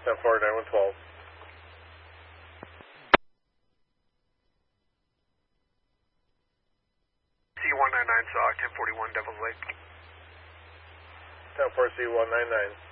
10-4, 9112. C199 SOG, 1041 Devil's Lake. 10-4, C199.